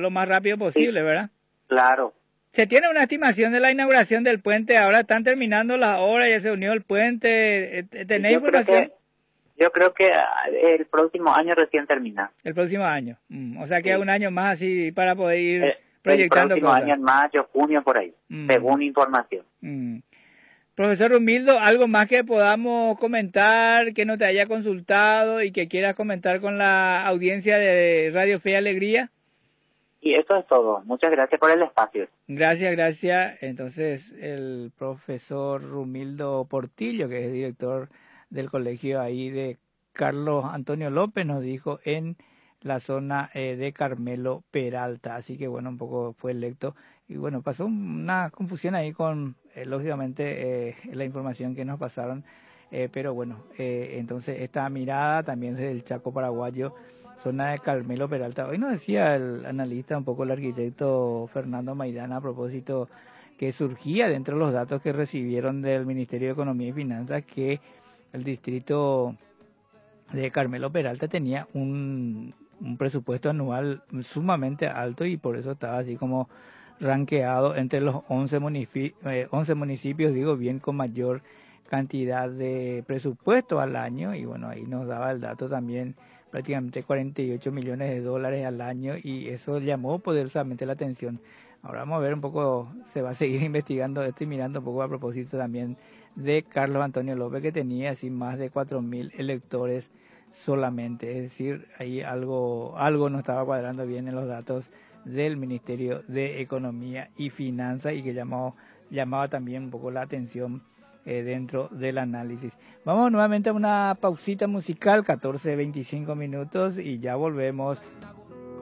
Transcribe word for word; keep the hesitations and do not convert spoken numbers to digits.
lo más rápido posible, sí, ¿verdad? Claro. Se tiene una estimación de la inauguración del puente, ahora están terminando las obras, ya se unió el puente, ¿tenéis información? Yo creo que el próximo año recién termina. El próximo año, mm, o sea que sí. hay un año más así para poder ir el, proyectando el próximo cosas. año en mayo, junio, por ahí, mm. según información. Mm. Profesor Rumildo, ¿algo más que podamos comentar, que no te haya consultado y que quieras comentar con la audiencia de Radio Fe y Alegría? Y eso es todo. Muchas gracias por el espacio. Gracias, gracias. Entonces, el profesor Rumildo Portillo, que es director del colegio ahí de Carlos Antonio López, nos dijo en la zona eh, de Carmelo Peralta. Así que, bueno, un poco fue electo. Y bueno, pasó una confusión ahí con, eh, lógicamente, eh, la información que nos pasaron. Eh, pero bueno, eh, entonces esta mirada también desde el Chaco paraguayo, zona de Carmelo Peralta. Hoy nos decía el analista, un poco el arquitecto Fernando Maidana, a propósito que surgía dentro de los datos que recibieron del Ministerio de Economía y Finanzas, que el distrito de Carmelo Peralta tenía un, un presupuesto anual sumamente alto y por eso estaba así como ranqueado entre los once municipios, eh, once municipios, digo bien, con mayor cantidad de presupuesto al año. Y bueno, ahí nos daba el dato también, prácticamente cuarenta y ocho millones de dólares al año, y eso llamó poderosamente la atención. Ahora vamos a ver un poco, se va a seguir investigando esto y mirando un poco a propósito también de Carlos Antonio López, que tenía así más de cuatro mil electores solamente. Es decir, ahí algo, algo no estaba cuadrando bien en los datos del Ministerio de Economía y Finanzas, y que llamó, llamaba también un poco la atención eh, dentro del análisis. Vamos nuevamente a una pausita musical, catorce veinticinco minutos, y ya volvemos.